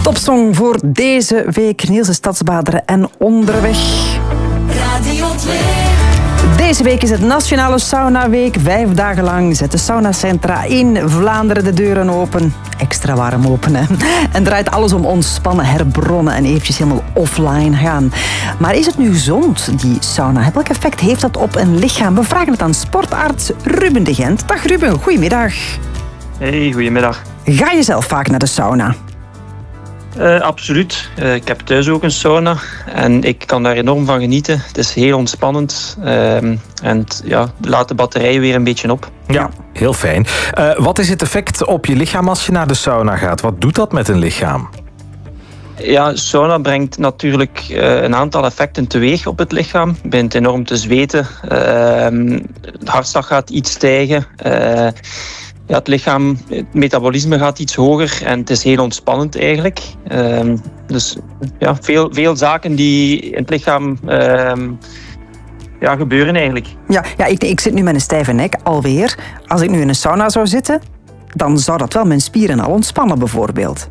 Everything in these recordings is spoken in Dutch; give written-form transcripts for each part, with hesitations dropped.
Topsong voor deze week. Niels de Stadsbader en Onderweg. Radio 2. Deze week is het Nationale Saunaweek. 5 dagen lang zetten saunacentra in Vlaanderen de deuren open. Extra warm open, hè. En draait alles om ontspannen, herbronnen en eventjes helemaal offline gaan. Maar is het nu gezond, die sauna? Welk effect heeft dat op een lichaam? We vragen het aan sportarts Ruben de Gent. Dag Ruben, goedemiddag. Hey, goedemiddag. Ga je zelf vaak naar de sauna? Absoluut. Ik heb thuis ook een sauna en ik kan daar enorm van genieten. Het is heel ontspannend en laat de batterijen weer een beetje op. Ja, heel fijn. Wat is het effect op je lichaam als je naar de sauna gaat? Wat doet dat met een lichaam? Ja, sauna brengt natuurlijk een aantal effecten teweeg op het lichaam. Je begint enorm te zweten. De hartslag gaat iets stijgen. Het lichaam, het metabolisme gaat iets hoger en het is heel ontspannend eigenlijk. Dus ja, veel zaken die in het lichaam gebeuren eigenlijk. Ja, ik zit nu met een stijve nek alweer. Als ik nu in een sauna zou zitten, dan zou dat wel mijn spieren al ontspannen bijvoorbeeld.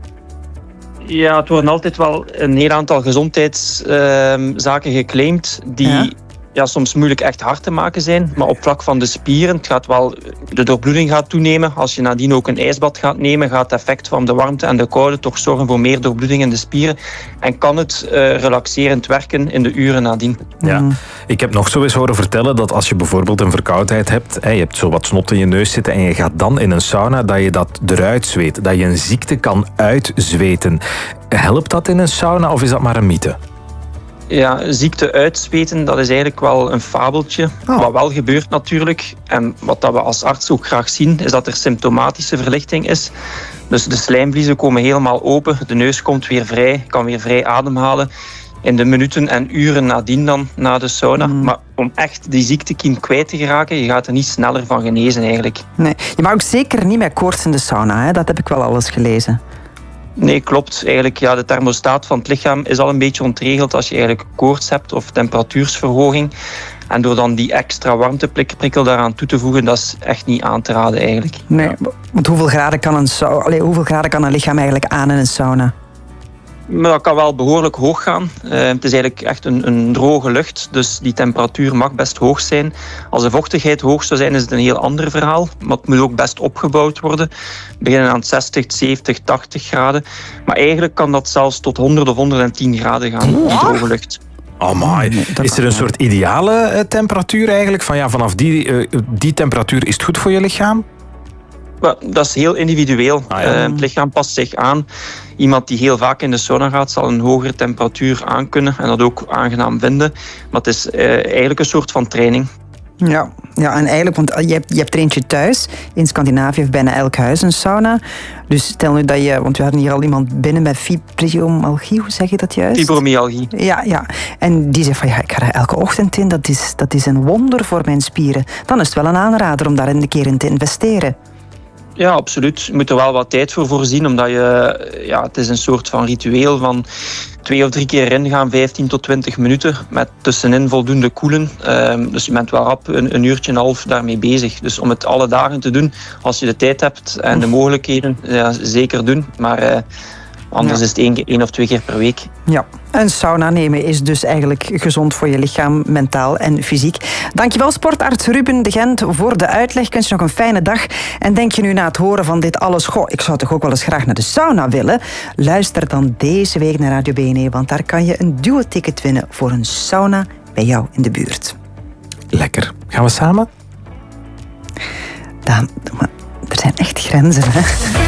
Ja, het worden altijd wel een heel aantal gezondheidszaken geclaimd die soms moeilijk echt hard te maken zijn. Maar op vlak van de spieren, de doorbloeding gaat toenemen. Als je nadien ook een ijsbad gaat nemen, gaat het effect van de warmte en de koude toch zorgen voor meer doorbloeding in de spieren. En kan het relaxerend werken in de uren nadien. Ja. Ik heb nog zo eens horen vertellen dat als je bijvoorbeeld een verkoudheid hebt, je hebt zo wat snot in je neus zitten en je gaat dan in een sauna, dat je dat eruit zweet. Dat je een ziekte kan uitzweten. Helpt dat in een sauna of is dat maar een mythe? Ja, ziekte uitzweten, dat is eigenlijk wel een fabeltje. Wat wel gebeurt natuurlijk, en wat dat we als arts ook graag zien, is dat er symptomatische verlichting is. Dus de slijmvliezen komen helemaal open, de neus komt weer vrij, kan weer vrij ademhalen. In de minuten en uren nadien dan, na de sauna. Maar om echt die ziektekiem kwijt te geraken, je gaat er niet sneller van genezen eigenlijk. Nee, je mag ook zeker niet met koorts in de sauna, hè? Dat heb ik wel alles gelezen. Nee, klopt. Eigenlijk, de thermostaat van het lichaam is al een beetje ontregeld als je eigenlijk koorts hebt of temperatuursverhoging. En door dan die extra warmteprikkel daaraan toe te voegen, dat is echt niet aan te raden eigenlijk. Nee, want hoeveel graden kan een lichaam eigenlijk aan in een sauna? Maar dat kan wel behoorlijk hoog gaan. Het is eigenlijk echt een droge lucht, dus die temperatuur mag best hoog zijn. Als de vochtigheid hoog zou zijn, is het een heel ander verhaal. Maar het moet ook best opgebouwd worden. We beginnen aan 60, 70, 80 graden. Maar eigenlijk kan dat zelfs tot 100 of 110 graden gaan, die droge lucht. Amai. Is er een soort ideale temperatuur eigenlijk? Vanaf die temperatuur is het goed voor je lichaam? Dat is heel individueel. Het lichaam past zich aan. Iemand die heel vaak in de sauna gaat, zal een hogere temperatuur aankunnen en dat ook aangenaam vinden. Maar het is eigenlijk een soort van training. Ja, en eigenlijk, want je hebt er eentje thuis. In Scandinavië heeft bijna elk huis een sauna. Dus stel nu dat want we hadden hier al iemand binnen met fibromyalgie, hoe zeg je dat juist? Fibromyalgie. Ja. En die zegt van, ik ga er elke ochtend in, dat is een wonder voor mijn spieren. Dan is het wel een aanrader om daar een keer in te investeren. Ja, absoluut. Je moet er wel wat tijd voor voorzien, omdat het is een soort van ritueel van 2 of 3 keer ingaan, 15 tot 20 minuten, met tussenin voldoende koelen. Dus je bent wel rap een uurtje en een half daarmee bezig. Dus om het alle dagen te doen, als je de tijd hebt en de mogelijkheden, zeker doen. Maar anders is het 1 of 2 keer per week. Ja. Een sauna nemen is dus eigenlijk gezond voor je lichaam, mentaal en fysiek. Dankjewel sportarts Ruben de Gent voor de uitleg. Ik wens je nog een fijne dag. En denk je nu na het horen van dit alles, ik zou toch ook wel eens graag naar de sauna willen? Luister dan deze week naar Radio BNE, want daar kan je een duo-ticket winnen voor een sauna bij jou in de buurt. Lekker. Gaan we samen? Daan, maar er zijn echt grenzen, hè?